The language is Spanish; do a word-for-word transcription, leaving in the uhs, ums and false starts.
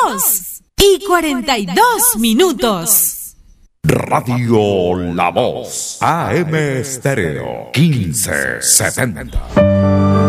dos y cuarenta y dos minutos. Radio La Voz, A M Estéreo, quince setenta.